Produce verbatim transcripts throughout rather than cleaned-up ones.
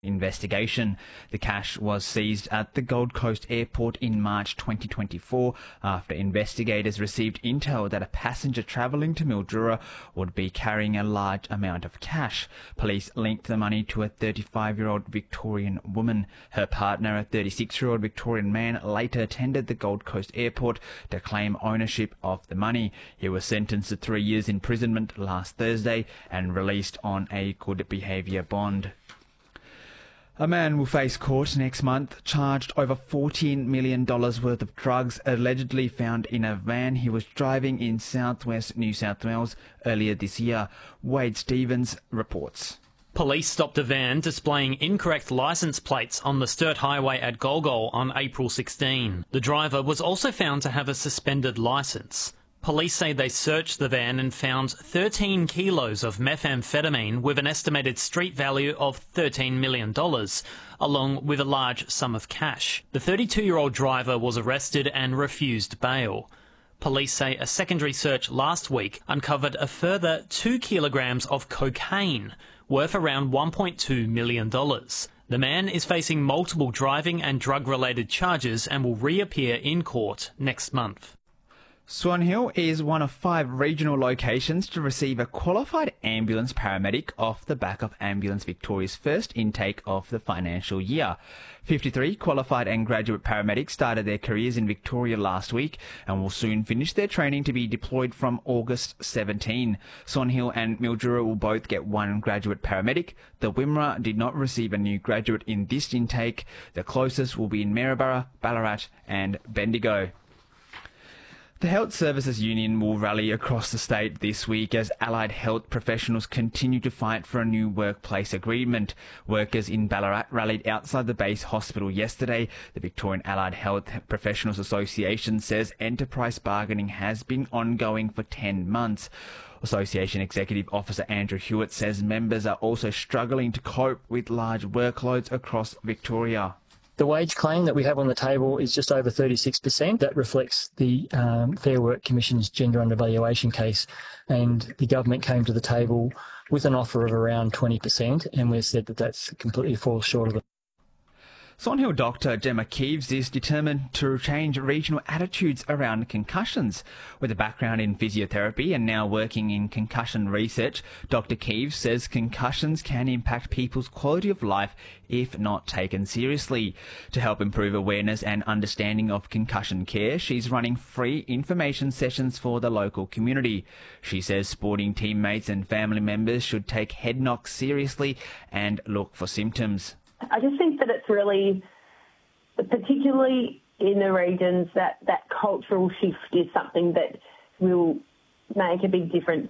investigation. The cash was seized at the Gold Coast Airport in March twenty twenty-four after investigators received intel that a passenger travelling to Mildura would be carrying a large amount of cash. Police linked the money to a thirty-five-year-old Victorian woman. Her partner, a thirty-six-year-old Victorian man, later attended the Gold Coast Airport to claim ownership of the money. He was sentenced to three years imprisonment last Thursday and released on a good behaviour bond. A man will face court next month, charged over fourteen million dollars worth of drugs allegedly found in a van he was driving in southwest New South Wales earlier this year. Wade Stevens reports. Police stopped a van displaying incorrect licence plates on the Sturt Highway at Golgol on April sixteenth. The driver was also found to have a suspended licence. Police say they searched the van and found thirteen kilos of methamphetamine with an estimated street value of thirteen million dollars, along with a large sum of cash. The thirty-two-year-old driver was arrested and refused bail. Police say a secondary search last week uncovered a further two kilograms of cocaine, worth around one point two million dollars. The man is facing multiple driving and drug-related charges and will reappear in court next month. Swan Hill is one of five regional locations to receive a qualified ambulance paramedic off the back of Ambulance Victoria's first intake of the financial year. fifty-three qualified and graduate paramedics started their careers in Victoria last week and will soon finish their training to be deployed from August seventeenth. Swan Hill and Mildura will both get one graduate paramedic. The Wimmera did not receive a new graduate in this intake. The closest will be in Maryborough, Ballarat and Bendigo. The Health Services Union will rally across the state this week as allied health professionals continue to fight for a new workplace agreement. Workers in Ballarat rallied outside the base hospital yesterday. The Victorian Allied Health Professionals Association says enterprise bargaining has been ongoing for ten months. Association Executive Officer Andrew Hewitt says members are also struggling to cope with large workloads across Victoria. The wage claim that we have on the table is just over thirty-six percent. That reflects the um, Fair Work Commission's gender undervaluation case, and the government came to the table with an offer of around twenty percent, and we've said that that's completely falls short of it. Swan Hill doctor Gemma Keeves is determined to change regional attitudes around concussions. With a background in physiotherapy and now working in concussion research, Doctor Keeves says concussions can impact people's quality of life if not taken seriously. To help improve awareness and understanding of concussion care, she's running free information sessions for the local community. She says sporting teammates and family members should take head knocks seriously and look for symptoms. I just think that it's really, particularly in the regions, that that cultural shift is something that will make a big difference.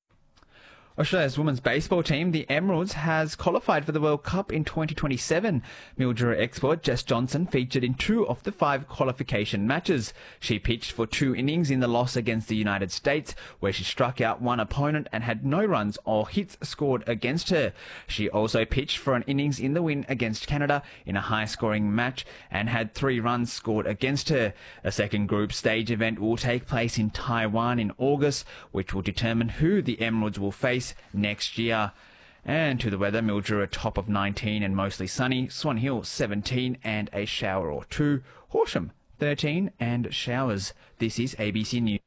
Australia's women's baseball team, the Emeralds, has qualified for the World Cup in twenty twenty-seven. Mildura export Jess Johnson featured in two of the five qualification matches. She pitched for two innings in the loss against the United States, where she struck out one opponent and had no runs or hits scored against her. She also pitched for an innings in the win against Canada in a high-scoring match and had three runs scored against her. A second group stage event will take place in Taiwan in August, which will determine who the Emeralds will face next year. And to the weather, Mildura top of nineteen and mostly sunny, Swan Hill seventeen and a shower or two, Horsham thirteen and showers. This is A B C News.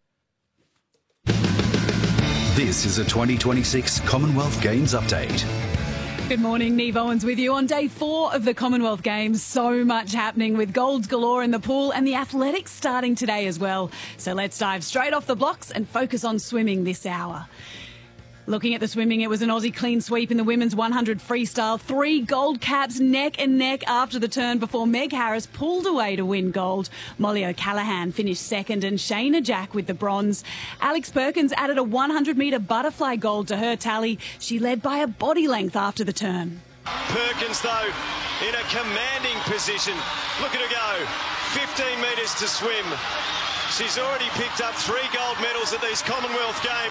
This is a twenty twenty-six Commonwealth Games update. Good morning, Neve Owens with you on day four of the Commonwealth Games. So much happening with golds galore in the pool and the athletics starting today as well. So let's dive straight off the blocks and focus on swimming this hour. Looking at the swimming, it was an Aussie clean sweep in the women's one hundred freestyle. Three gold caps neck and neck after the turn before Meg Harris pulled away to win gold. Molly O'Callaghan finished second and Shayna Jack with the bronze. Alex Perkins added a one hundred metre butterfly gold to her tally. She led by a body length after the turn. Perkins, though, in a commanding position. Look at her go. fifteen metres to swim. She's already picked up three gold medals at these Commonwealth Games.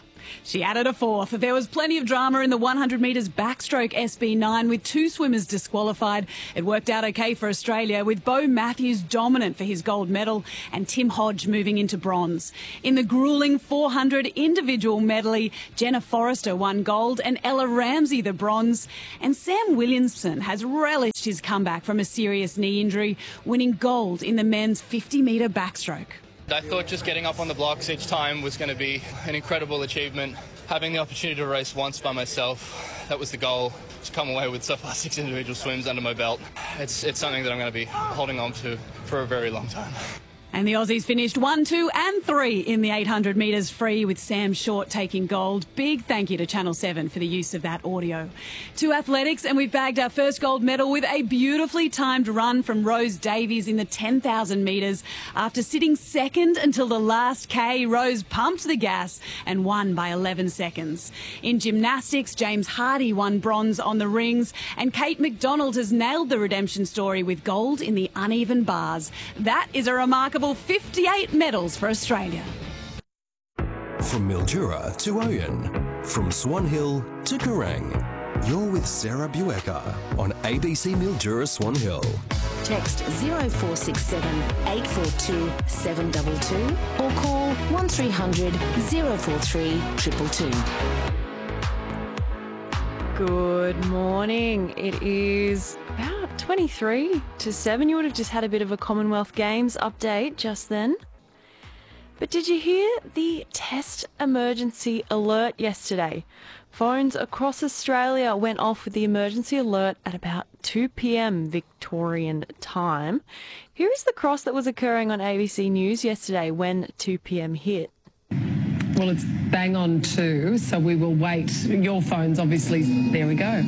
She added a fourth. There was plenty of drama in the one hundred metres backstroke S B nine with two swimmers disqualified. It worked out okay for Australia, with Bo Matthews dominant for his gold medal and Tim Hodge moving into bronze. In the gruelling four hundred individual medley, Jenna Forrester won gold and Ella Ramsey the bronze. And Sam Williamson has relished his comeback from a serious knee injury, winning gold in the men's fifty metre backstroke. I thought just getting up on the blocks each time was going to be an incredible achievement. Having the opportunity to race once by myself, that was the goal. To come away with so far six individual swims under my belt. It's, it's something that I'm going to be holding on to for a very long time. And the Aussies finished one, two and three in the eight hundred metres free, with Sam Short taking gold. Big thank you to Channel seven for the use of that audio. To athletics, and we've bagged our first gold medal with a beautifully timed run from Rose Davies in the ten thousand metres. After sitting second until the last K, Rose pumped the gas and won by eleven seconds. In gymnastics, James Hardy won bronze on the rings, and Kate McDonald has nailed the redemption story with gold in the uneven bars. That is a remarkable fifty-eight medals for Australia. From Mildura to Oyen, from Swan Hill to Kerrang, you're with Sarah Buecker on A B C Mildura Swan Hill. Text zero four six seven eight four two seven two two or call one three hundred zero four three two two two. Good morning. It is about twenty-three to seven. You would have just had a bit of a Commonwealth Games update just then. But did you hear the test emergency alert yesterday? Phones across Australia went off with the emergency alert at about two p.m. Victorian time. Here is the cross that was occurring on A B C News yesterday when two p.m. hit. Well, it's bang on two, so we will wait. Your phone's obviously, there we go.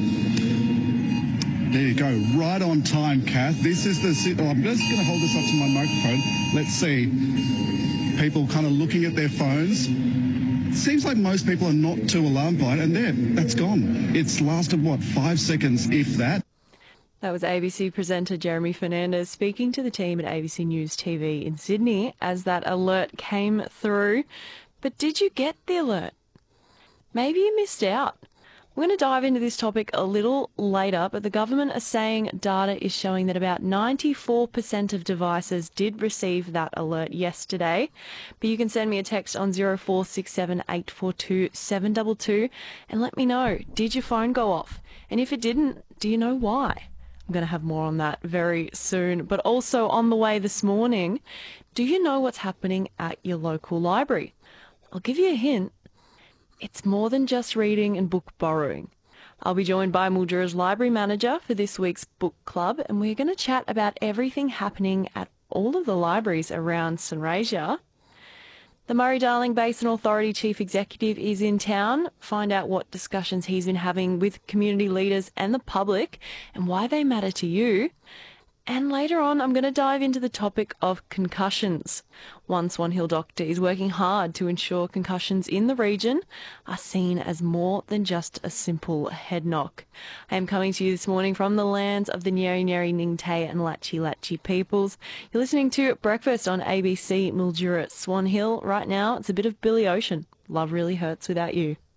There you go, right on time, Kath. This is the, oh, I'm just going to hold this up to my microphone. Let's see. People kind of looking at their phones. It seems like most people are not too alarmed by it, and there, that's gone. It's lasted, what, five seconds, if that? That was A B C presenter Jeremy Fernandez speaking to the team at A B C News T V in Sydney as that alert came through. But did you get the alert? Maybe you missed out. We're going to dive into this topic a little later, but the government are saying data is showing that about ninety-four percent of devices did receive that alert yesterday. But you can send me a text on zero four six seven eight four two seven two two and let me know, did your phone go off? And if it didn't, do you know why? I'm going to have more on that very soon. But also on the way this morning, do you know what's happening at your local library? I'll give you a hint. It's more than just reading and book borrowing. I'll be joined by Mildura's library manager for this week's book club, and we're going to chat about everything happening at all of the libraries around Sunraysia. The Murray-Darling Basin Authority Chief Executive is in town. Find out what discussions he's been having with community leaders and the public and why they matter to you. And later on, I'm going to dive into the topic of concussions. One Swan Hill doctor is working hard to ensure concussions in the region are seen as more than just a simple head knock. I am coming to you this morning from the lands of the Nyeri Nyeri, Ningtay and Latchi Latchi peoples. You're listening to Breakfast on A B C Mildura Swan Hill. Right now, it's a bit of Billy Ocean. Love really hurts without you.